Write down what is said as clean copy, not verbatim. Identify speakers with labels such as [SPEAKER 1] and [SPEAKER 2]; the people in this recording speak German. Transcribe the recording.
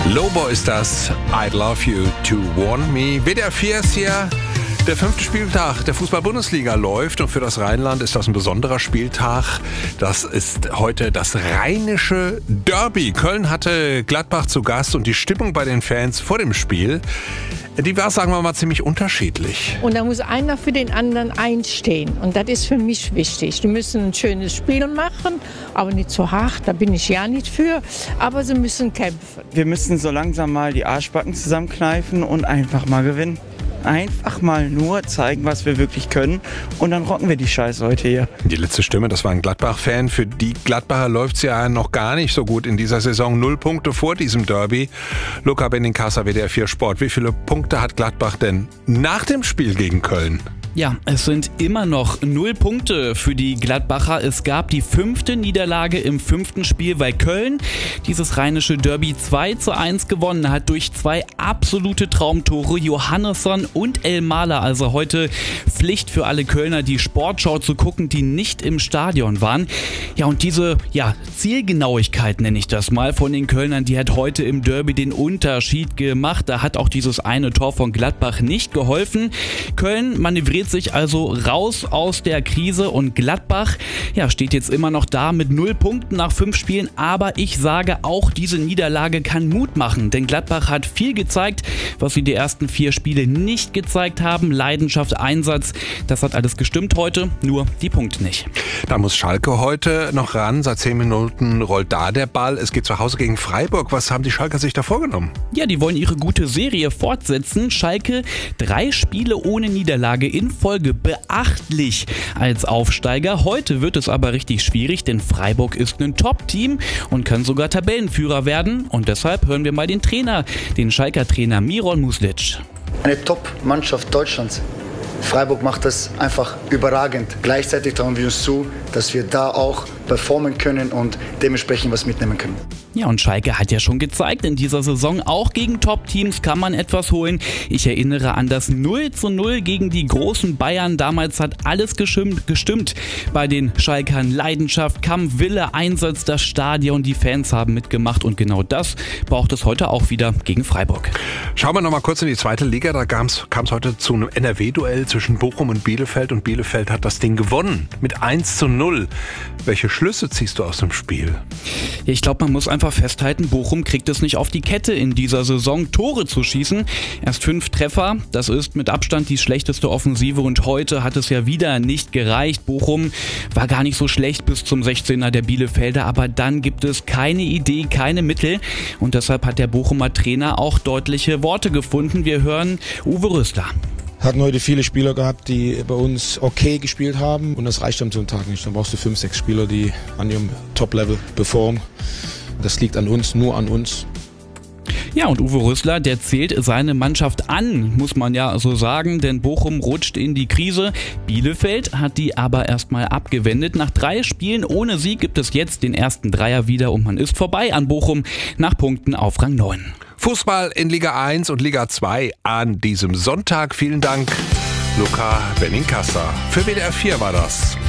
[SPEAKER 1] Lobo ist das, I'd Love You to Want Me. WDR 4 ist hier. Der 5. Spieltag der Fußball-Bundesliga läuft und für das Rheinland ist das ein besonderer Spieltag. Das ist heute das Rheinische Derby. Köln hatte Gladbach zu Gast und die Stimmung bei den Fans vor dem Spiel, die war, sagen wir mal, ziemlich unterschiedlich.
[SPEAKER 2] Und da muss einer für den anderen einstehen. Und das ist für mich wichtig. Die müssen ein schönes Spiel machen, aber nicht zu hart, da bin ich ja nicht für. Aber sie müssen kämpfen.
[SPEAKER 3] Wir müssen so langsam mal die Arschbacken zusammenkneifen und einfach mal gewinnen. Einfach mal nur zeigen, was wir wirklich können und dann rocken wir die Scheiße heute hier.
[SPEAKER 1] Die letzte Stimme, das war ein Gladbach-Fan. Für die Gladbacher läuft es ja noch gar nicht so gut in dieser Saison. 0 Punkte vor diesem Derby. Luca Benincasa, WDR 4 Sport. Wie viele Punkte hat Gladbach denn nach dem Spiel gegen Köln?
[SPEAKER 4] Ja, es sind immer noch 0 Punkte für die Gladbacher. Es gab die 5. Niederlage im 5. Spiel, weil Köln dieses rheinische Derby 2:1 gewonnen hat durch 2 absolute Traumtore, Johannesson und Elmaler. Also heute Pflicht für alle Kölner, die Sportschau zu gucken, die nicht im Stadion waren. Ja, und diese Zielgenauigkeit, nenne ich das mal, von den Kölnern, die hat heute im Derby den Unterschied gemacht. Da hat auch dieses eine Tor von Gladbach nicht geholfen. Köln manövriert sich also raus aus der Krise und Gladbach steht jetzt immer noch da mit 0 Punkten nach 5 Spielen, aber ich sage, auch diese Niederlage kann Mut machen, denn Gladbach hat viel gezeigt, was sie die ersten 4 Spiele nicht gezeigt haben. Leidenschaft, Einsatz, das hat alles gestimmt heute, nur die Punkte nicht.
[SPEAKER 1] Da muss Schalke heute noch ran, seit 10 Minuten rollt da der Ball, es geht zu Hause gegen Freiburg. Was haben die Schalker sich da vorgenommen?
[SPEAKER 4] Ja, die wollen ihre gute Serie fortsetzen. Schalke 3 Spiele ohne Niederlage in Folge, beachtlich als Aufsteiger. Heute wird es aber richtig schwierig, denn Freiburg ist ein Top-Team und kann sogar Tabellenführer werden. Und deshalb hören wir mal den Trainer, den Schalker Trainer Miron Muslic.
[SPEAKER 5] Eine Top-Mannschaft Deutschlands. Freiburg macht das einfach überragend. Gleichzeitig trauen wir uns zu, dass wir da auch performen können und dementsprechend was mitnehmen können.
[SPEAKER 4] Ja, und Schalke hat ja schon gezeigt, in dieser Saison auch gegen Top-Teams kann man etwas holen. Ich erinnere an das 0:0 gegen die großen Bayern. Damals hat alles gestimmt bei den Schalkern. Leidenschaft, Kampf, Wille, Einsatz, das Stadion, die Fans haben mitgemacht und genau das braucht es heute auch wieder gegen Freiburg.
[SPEAKER 1] Schauen wir noch mal kurz in die 2. Liga. Da kam es heute zu einem NRW-Duell zwischen Bochum und Bielefeld hat das Ding gewonnen mit 1:0. Welche Schlüsse ziehst du aus dem Spiel?
[SPEAKER 4] Ja, ich glaube, man muss einfach festhalten, Bochum kriegt es nicht auf die Kette in dieser Saison, Tore zu schießen. Erst 5 Treffer, das ist mit Abstand die schlechteste Offensive und heute hat es ja wieder nicht gereicht. Bochum war gar nicht so schlecht bis zum 16er der Bielefelder, aber dann gibt es keine Idee, keine Mittel und deshalb hat der Bochumer Trainer auch deutliche Worte gefunden. Wir hören Uwe Rösler.
[SPEAKER 6] Hatten heute viele Spieler gehabt, die bei uns okay gespielt haben und das reicht am so einem Tag nicht. Dann brauchst du 5, 6 Spieler, die an ihrem Top-Level performen. Das liegt an uns, nur an uns.
[SPEAKER 4] Ja, und Uwe Rösler, der zählt seine Mannschaft an, muss man ja so sagen, denn Bochum rutscht in die Krise. Bielefeld hat die aber erstmal abgewendet. Nach 3 Spielen ohne Sieg gibt es jetzt den ersten Dreier wieder und man ist vorbei an Bochum nach Punkten auf Rang 9.
[SPEAKER 1] Fußball in Liga 1 und Liga 2 an diesem Sonntag. Vielen Dank, Luca Benincasa. Für WDR 4 war das.